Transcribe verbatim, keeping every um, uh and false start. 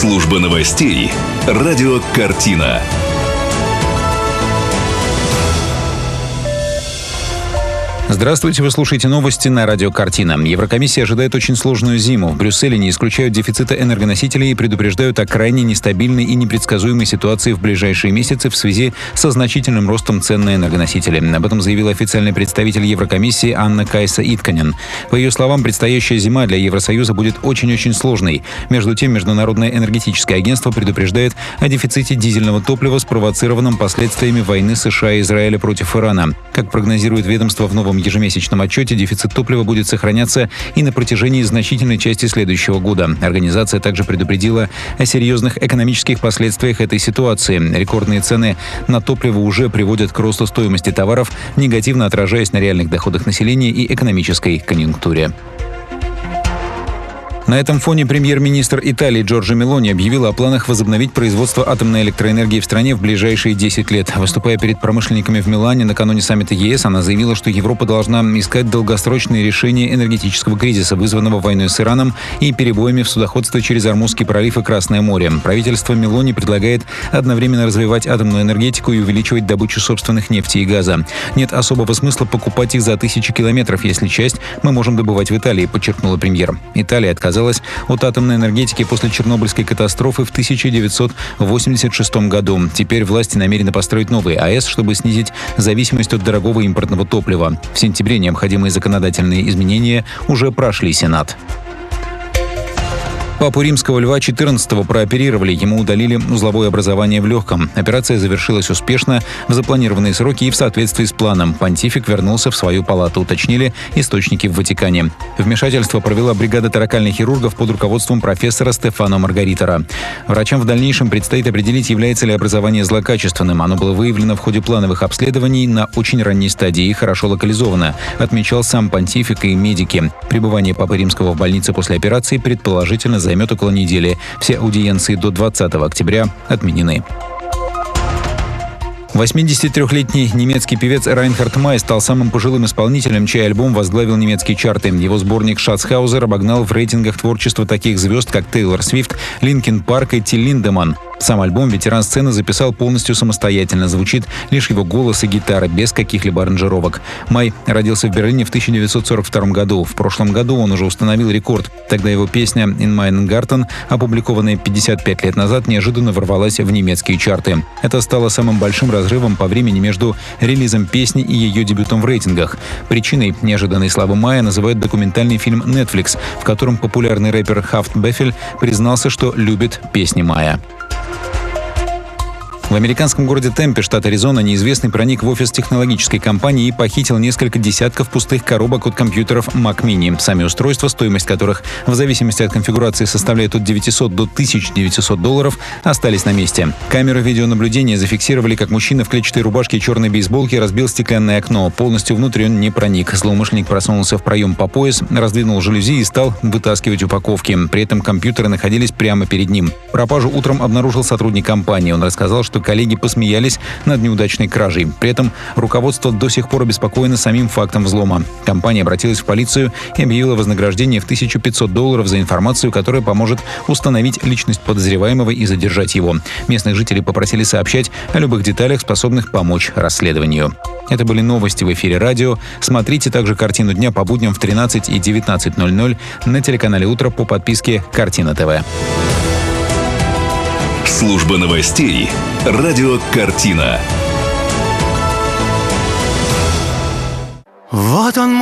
Служба новостей. Радио «Картина». Здравствуйте, вы слушаете новости на радио «Картина». Еврокомиссия ожидает очень сложную зиму. В Брюсселе не исключают дефицита энергоносителей и предупреждают о крайне нестабильной и непредсказуемой ситуации в ближайшие месяцы в связи со значительным ростом цен на энергоносители. Об этом заявил официальный представитель Еврокомиссии Анна-Кайса Итканен. По ее словам, предстоящая зима для Евросоюза будет очень-очень сложной. Между тем, Международное энергетическое агентство предупреждает о дефиците дизельного топлива, спровоцированном последствиями войны США и Израиля против Ирана. Как прогнозирует ведомство в новом ежемесячном отчете, дефицит топлива будет сохраняться и на протяжении значительной части следующего года. Организация также предупредила о серьезных экономических последствиях этой ситуации. Рекордные цены на топливо уже приводят к росту стоимости товаров, негативно отражаясь на реальных доходах населения и экономической конъюнктуре. На этом фоне премьер-министр Италии Джорджа Мелони объявила о планах возобновить производство атомной электроэнергии в стране в ближайшие десять лет. Выступая перед промышленниками в Милане накануне саммита ЕС, она заявила, что Европа должна искать долгосрочные решения энергетического кризиса, вызванного войной с Ираном и перебоями в судоходстве через Ормузский пролив и Красное море. Правительство Мелони предлагает одновременно развивать атомную энергетику и увеличивать добычу собственных нефти и газа. Нет особого смысла покупать их за тысячи километров, если часть мы можем добывать в Италии, подчеркнула премьер. Италия отказалась от атомной энергетики после Чернобыльской катастрофы в тысяча девятьсот восемьдесят шестом году. Теперь власти намерены построить новые АЭС, чтобы снизить зависимость от дорогого импортного топлива. В сентябре необходимые законодательные изменения уже прошли Сенат. Папу Римского Льва четырнадцатого прооперировали, ему удалили узловое образование в легком. Операция завершилась успешно, в запланированные сроки и в соответствии с планом. Понтифик вернулся в свою палату, уточнили источники в Ватикане. Вмешательство провела бригада торакальных хирургов под руководством профессора Стефано Маргаритора. Врачам в дальнейшем предстоит определить, является ли образование злокачественным. Оно было выявлено в ходе плановых обследований на очень ранней стадии и хорошо локализовано, отмечал сам понтифик и медики. Пребывание Папы Римского в больнице после операции предположительно займет около недели. Все аудиенции до двадцатого октября отменены. восьмидесятитрёхлетний немецкий певец Райнхард Май стал самым пожилым исполнителем, чей альбом возглавил немецкие чарты. Его сборник «Шацхаузер» обогнал в рейтингах творчества таких звезд, как Тейлор Свифт, Линкин Парк и Тиль Линдеманн. Сам альбом ветеран сцены записал полностью самостоятельно. Звучит лишь его голос и гитара, без каких-либо аранжировок. Май родился в Берлине в тысяча девятьсот сорок втором году. В прошлом году он уже установил рекорд. Тогда его песня «In Meinen Garten», опубликованная пятьдесят пять лет назад, неожиданно ворвалась в немецкие чарты. Это стало самым большим разрывом по времени между релизом песни и ее дебютом в рейтингах. Причиной неожиданной славы Мая называют документальный фильм Netflix, в котором популярный рэпер Хафт Бефель признался, что любит песни Мая. В американском городе Темпе, штат Аризона, неизвестный проник в офис технологической компании и похитил несколько десятков пустых коробок от компьютеров Mac Mini. Сами устройства, стоимость которых в зависимости от конфигурации составляет от девятисот до тысячи девятисот долларов, остались на месте. Камеры видеонаблюдения зафиксировали, как мужчина в клетчатой рубашке и черной бейсболке разбил стеклянное окно. Полностью внутрь он не проник. Злоумышленник просунулся в проем по пояс, раздвинул жалюзи и стал вытаскивать упаковки. При этом компьютеры находились прямо перед ним. Пропажу утром обнаружил сотрудник компании. Он рассказал, что коллеги посмеялись над неудачной кражей. При этом руководство до сих пор обеспокоено самим фактом взлома. Компания обратилась в полицию и объявила вознаграждение в тысячу пятьсот долларов за информацию, которая поможет установить личность подозреваемого и задержать его. Местных жителей попросили сообщать о любых деталях, способных помочь расследованию. Это были новости в эфире радио. Смотрите также «Картину дня» по будням в тринадцать и девятнадцать ноль ноль на телеканале «Утро» по подписке «Картина ТВ». Служба новостей. Радио «Картина». Вот он